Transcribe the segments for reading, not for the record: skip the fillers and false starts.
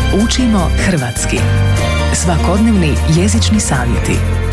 Učimo hrvatski. Svakodnevni jezični savjeti.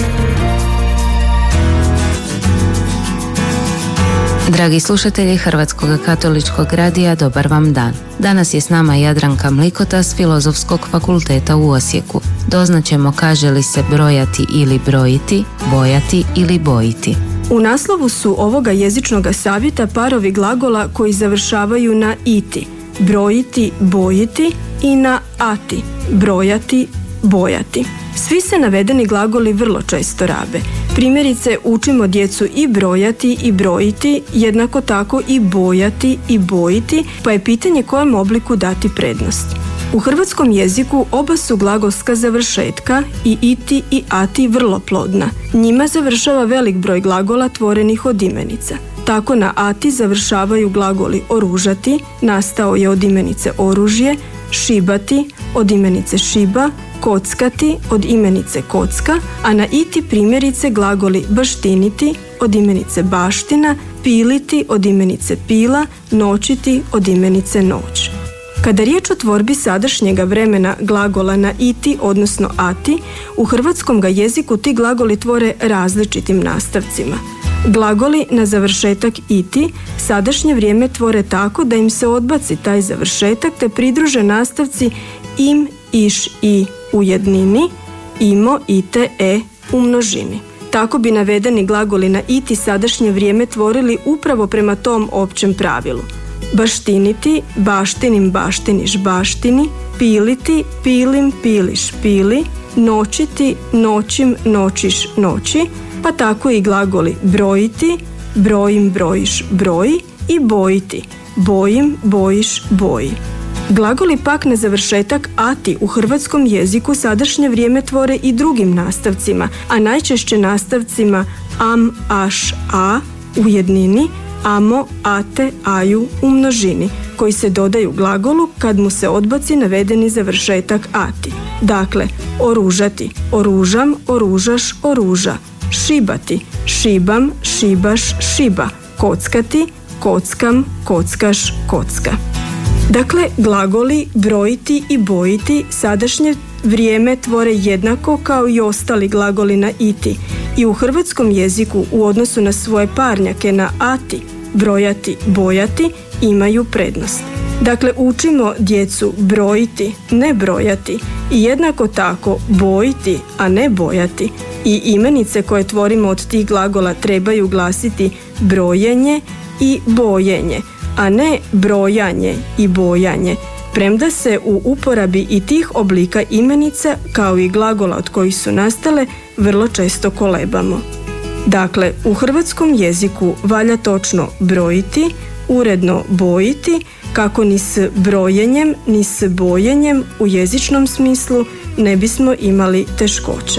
Dragi slušatelji Hrvatskog katoličkog radija, dobar vam dan. Danas je s nama Jadranka Mlikota s Filozofskog fakulteta u Osijeku. Doznaćemo kaže li se brojati ili brojiti, bojati ili bojiti. U naslovu su ovoga jezičnog savjeta parovi glagola koji završavaju na iti, brojiti, bojiti, i na ati, brojati, bojati. Svi se navedeni glagoli vrlo često rabe. Primjerice, učimo djecu i brojati i brojiti, jednako tako i bojati i bojiti, pa je pitanje kojem obliku dati prednost. U hrvatskom jeziku oba su glagolska završetka, i iti i ati, vrlo plodna. Njima završava velik broj glagola tvorenih od imenica. Tako na ati završavaju glagoli oružati, nastao je od imenice oružje, šibati od imenice šiba, kockati od imenice kocka, a na iti primjerice glagoli baštiniti od imenice baština, piliti od imenice pila, noćiti od imenice noć. Kada riječ o tvorbi sadašnjega vremena glagola na iti, odnosno ati, u hrvatskom ga jeziku ti glagoli tvore različitim nastavcima. Glagoli na završetak iti sadašnje vrijeme tvore tako da im se odbaci taj završetak te pridruže nastavci im, iš, i u jednini, imo, ite, u množini. Tako bi navedeni glagoli na iti sadašnje vrijeme tvorili upravo prema tom općem pravilu. Baštiniti, baštinim, baštiniš, baštini, piliti, pilim, piliš, pili, noćiti, noćim, noćiš, noći, pa tako i glagoli brojiti, brojim, brojiš, broji, i bojiti, bojim, bojiš, boji. Glagoli pak na završetak ati u hrvatskom jeziku sadašnje vrijeme tvore i drugim nastavcima, a najčešće nastavcima am, aš, a u jednini, amo, ate, aju u množini, koji se dodaju glagolu kad mu se odbaci navedeni završetak ati. Dakle, oružati, oružam, oružaš, oruža, šibati, šibam, šibaš, šiba, kockati, kockam, kockaš, kocka. Dakle, glagoli brojiti i bojiti sadašnje vrijeme tvore jednako kao i ostali glagoli na iti i u hrvatskom jeziku u odnosu na svoje parnjake na ati, brojati, bojati, imaju prednost. Dakle, učimo djecu brojiti, ne brojati, i jednako tako bojiti, a ne bojati, i imenice koje tvorimo od tih glagola trebaju glasiti brojenje i bojenje, a ne brojanje i bojanje, premda se u uporabi i tih oblika imenica, kao i glagola od kojih su nastale, vrlo često kolebamo. Dakle, u hrvatskom jeziku valja točno brojiti, uredno bojiti, kako ni s brojenjem ni s bojenjem u jezičnom smislu ne bismo imali teškoća.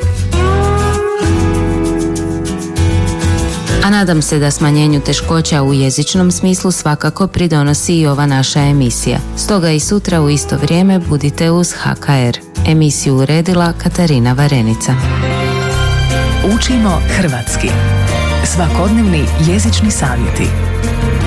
A nadam se da smanjenju teškoća u jezičnom smislu svakako pridonosi i ova naša emisija. Stoga i sutra u isto vrijeme budite uz HKR. Emisiju uredila Katarina Varenica. Učimo hrvatski. Svakodnevni jezični savjeti.